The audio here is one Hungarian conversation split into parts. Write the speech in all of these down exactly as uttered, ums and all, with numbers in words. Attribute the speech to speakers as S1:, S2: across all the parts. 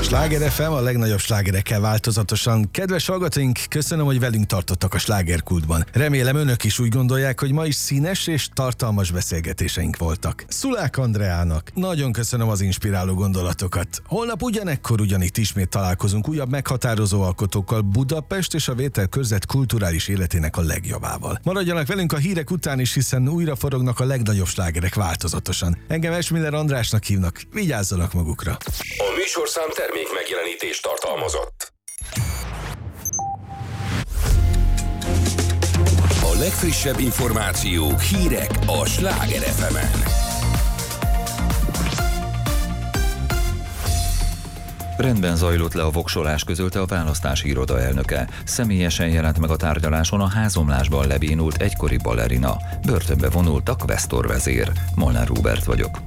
S1: Sláger ef em, a legnagyobb slágerekkel változatosan. Kedves hallgatóink, köszönöm, hogy velünk tartottak a slágerkultban. Remélem önök is úgy gondolják, hogy ma is színes és tartalmas beszélgetéseink voltak. Szulák Andreának nagyon köszönöm az inspiráló gondolatokat. Holnap ugyanekkor ugyanitt ismét találkozunk újabb meghatározó alkotókkal, Budapest és a Vételkörzet kulturális életének a legjobbával. Maradjanak velünk a hírek után is, hiszen újra forognak a legnagyobb slágerek változatosan. Engem Esmiller Andrásnak hívnak, vigyázzanak magukra.
S2: A műsorszám termék megjelenítést tartalmazott. A legfrissebb információk, hírek a Sláger ef emen.
S3: Rendben zajlott le a voksolás, közölte a választási iroda elnöke. Személyesen jelent meg a tárgyaláson a házomlásban lebénult egykori ballerina. Börtönbe vonult a Questor vezér. Molnár Róbert vagyok.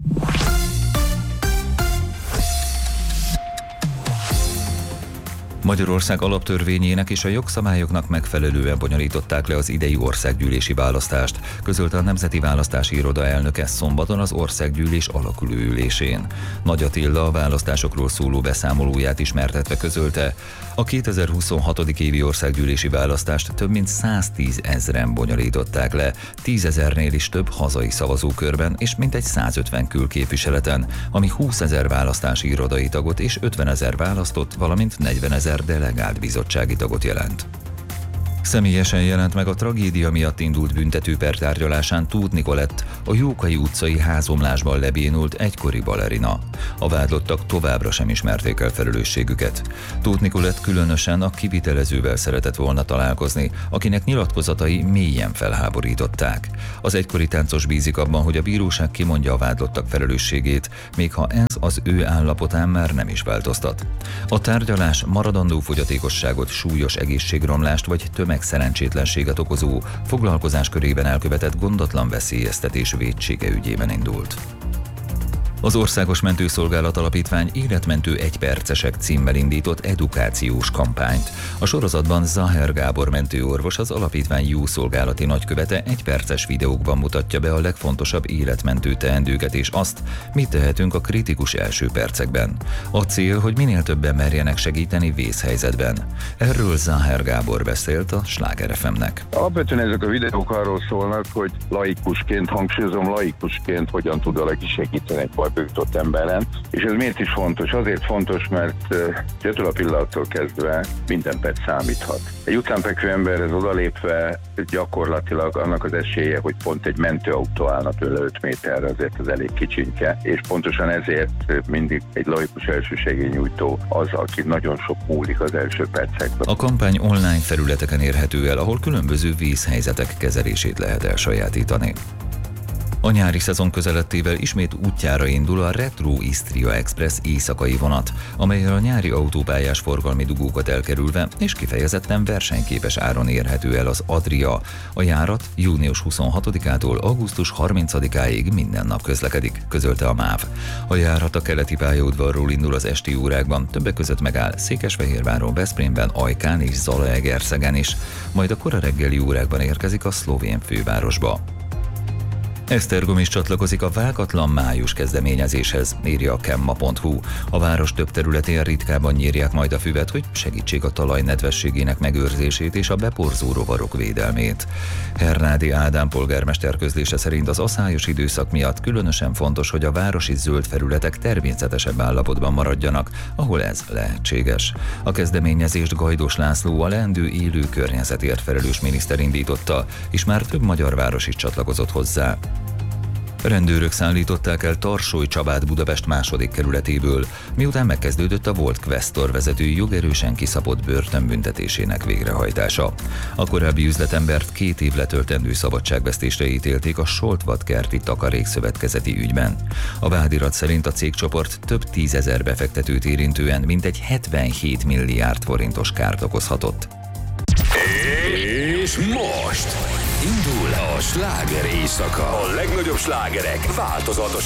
S3: Magyarország alaptörvényének és a jogszabályoknak megfelelően bonyolították le az idei országgyűlési választást, közölte a Nemzeti Választási Iroda elnöke szombaton az országgyűlés alakuló ülésén. Nagy Attila a választásokról szóló beszámolóját ismertetve közölte, a kétezer-huszonhat. évi országgyűlési választást több mint száztíz ezren bonyolították le, tízezernél is több hazai szavazókörben és mintegy százötven külképviseleten, ami húszezer választási irodai tagot és ötvenezer választott, valamint negyvenezer delegált bizottsági tagot jelent. Személyesen jelent meg a tragédia miatt indult büntetőper tárgyalásán Tóth Nikolett, a Jókai utcai házomlásban lebénult egykori ballerina. A vádlottak továbbra sem ismerték el felelősségüket. Tóth Nikolett különösen a kivitelezővel szeretett volna találkozni, akinek nyilatkozatai mélyen felháborították. Az egykori táncos bízik abban, hogy a bíróság kimondja a vádlottak felelősségét, még ha ez az ő állapotán már nem is változtat. A tárgyalás maradandó fogyatékosságot, súlyos egészségromlást vagy tömegszerencsétlenséget okozó, foglalkozás körében elkövetett gondatlan veszélyeztetés vétsége ügyében indult. Az Országos Mentőszolgálat Alapítvány Életmentő egypercesek címmel indított edukációs kampányt. A sorozatban Zaher Gábor mentőorvos, az alapítvány jó szolgálati nagykövete egyperces videókban mutatja be a legfontosabb életmentő teendőket és azt, mit tehetünk a kritikus első percekben. A cél, hogy minél többen merjenek segíteni vészhelyzetben. Erről Zaher Gábor beszélt a Sláger ef emnek.
S4: Alapvetően ezek a videók arról szólnak, hogy laikusként, hangsúlyozom, laikusként hogyan tud valaki segíteni egy bajba emberen. És ez miért is fontos? Azért fontos, mert ettől a pillanattól kezdve minden perc számíthat. Egy utánfekvő emberhez odalépve gyakorlatilag annak az esélye, hogy pont egy mentőautó állna tőle öt méterre, azért az elég kicsinke, és pontosan ezért mindig egy laikus elsősegélynyújtó az, aki nagyon sok múlik az első percekben.
S3: A kampány online felületeken érhető el, ahol különböző vészhelyzetek kezelését lehet elsajátítani. A nyári szezon közelettével ismét útjára indul a Retro Istria Express éjszakai vonat, amellyel a nyári autópályás forgalmi dugókat elkerülve és kifejezetten versenyképes áron érhető el az Adria. A járat június huszonhatodikától augusztus harmincadikáig minden nap közlekedik, közölte a MÁV. A járat a keleti pályaudvarról indul az esti órákban, többek között megáll Székesfehérváron, Veszprémben, Ajkán és Zalaegerszegen is, majd a kora reggeli órákban érkezik a szlovén fővárosba. Esztergom is csatlakozik a Vágatlan május kezdeményezéshez, írja a kemma pont hu. A város több területén ritkában nyírják majd a füvet, hogy segítsék a talaj nedvességének megőrzését és a beporzó rovarok védelmét. Hernádi Ádám polgármester közlése szerint az aszályos időszak miatt különösen fontos, hogy a városi zöld felületek természetesebb állapotban maradjanak, ahol ez lehetséges. A kezdeményezést Gajdos László, a leendő élő környezetért felelős miniszter indította, és már több magyar város is csatlakozott hozzá. Rendőrök szállították el Tarsoly Csabát Budapest második kerületéből, miután megkezdődött a volt Questor vezető jogerősen kiszabott börtönbüntetésének végrehajtása. A korábbi üzletembert két év letöltendő szabadságvesztésre ítélték a Soltvat-kerti takarékszövetkezeti ügyben. A vádirat szerint a cégcsoport több tízezer befektetőt érintően mintegy hetvenhét milliárd forintos kárt okozhatott.
S2: És most indul a sláger éjszaka. A legnagyobb slágerek változatosan.